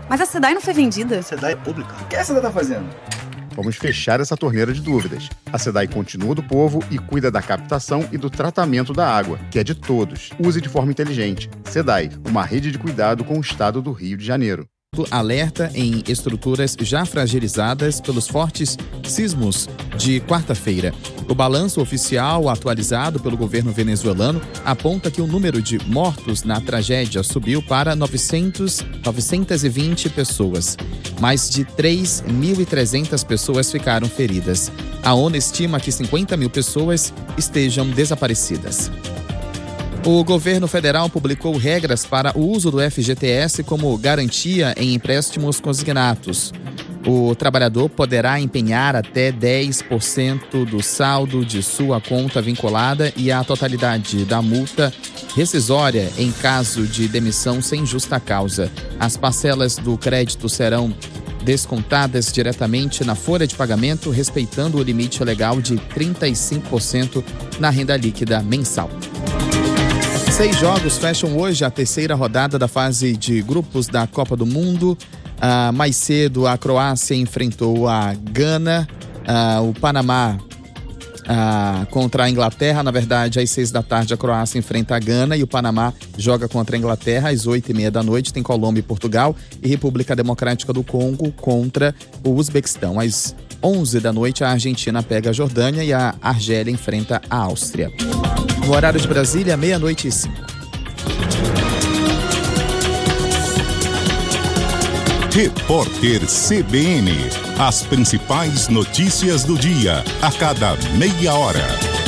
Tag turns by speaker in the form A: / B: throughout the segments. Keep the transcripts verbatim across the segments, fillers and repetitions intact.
A: Mas a SEDAI não foi vendida?
B: A SEDAI é pública.
C: O que a SEDAI tá fazendo?
D: Vamos fechar essa torneira de dúvidas. A SEDAI continua do povo e cuida da captação e do tratamento da água, que é de todos. Use de forma inteligente. SEDAI, uma rede de cuidado com o estado do Rio de Janeiro.
E: Alerta em estruturas já fragilizadas pelos fortes sismos de quarta-feira. O balanço oficial atualizado pelo governo venezuelano aponta que o número de mortos na tragédia subiu para novecentas, novecentas e vinte pessoas. Mais de três mil e trezentas pessoas ficaram feridas. A ONU estima que cinquenta mil pessoas estejam desaparecidas. O governo federal publicou regras para o uso do F G T S como garantia em empréstimos consignados. O trabalhador poderá empenhar até dez por cento do saldo de sua conta vinculada e a totalidade da multa rescisória em caso de demissão sem justa causa. As parcelas do crédito serão descontadas diretamente na folha de pagamento, respeitando o limite legal de trinta e cinco por cento na renda líquida mensal. Seis jogos fecham hoje a terceira rodada da fase de grupos da Copa do Mundo. Ah, mais cedo, a Croácia enfrentou a Gana, ah, o Panamá ah, contra a Inglaterra. Na verdade, às seis da tarde, a Croácia enfrenta a Gana e o Panamá joga contra a Inglaterra. Às oito e meia da noite, tem Colômbia e Portugal e República Democrática do Congo contra o Uzbequistão. Às onze da noite, a Argentina pega a Jordânia e a Argélia enfrenta a Áustria. No horário de Brasília, meia-noite e cinco.
F: Repórter C B N. As principais notícias do dia, a cada meia hora.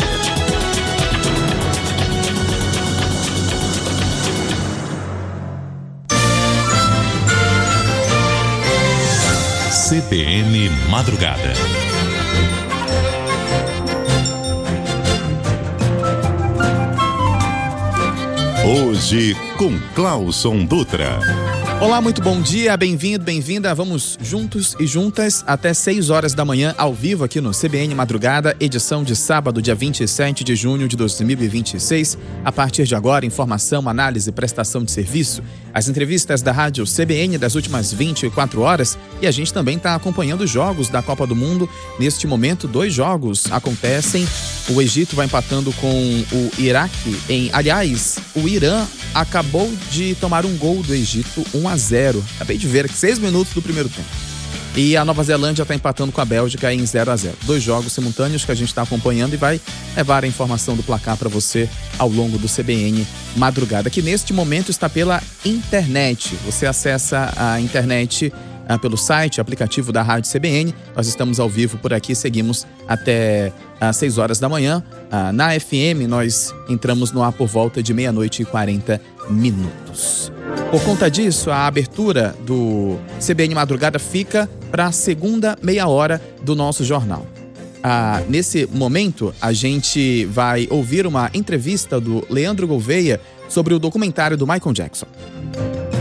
F: C B N Madrugada. Hoje com Clauson Dutra.
E: Olá, muito bom dia, bem-vindo, bem-vinda. Vamos juntos e juntas até seis horas da manhã, ao vivo aqui no C B N Madrugada, edição de sábado, dia vinte e sete de junho de dois mil e vinte e seis. A partir de agora, informação, análise e prestação de serviço. As entrevistas da rádio C B N das últimas vinte e quatro horas. E a gente também está acompanhando os jogos da Copa do Mundo. Neste momento, dois jogos acontecem. O Egito vai empatando com o Iraque. Em, aliás, o Irã acabou de tomar um gol do Egito, um a zero. Acabei de ver aqui, seis minutos do primeiro tempo. E a Nova Zelândia está empatando com a Bélgica em zero a zero. Dois jogos simultâneos que a gente está acompanhando e vai levar a informação do placar para você ao longo do C B N Madrugada, que neste momento está pela internet. Você acessa a internet ah, pelo site, aplicativo da Rádio C B N. Nós estamos ao vivo por aqui, seguimos até às seis horas da manhã. Ah, na F M, nós entramos no ar por volta de meia-noite e quarenta minutos. Por conta disso, a abertura do C B N Madrugada fica para a segunda meia hora do nosso jornal. Ah, nesse momento, a gente vai ouvir uma entrevista do Leandro Gouveia sobre o documentário do Michael Jackson.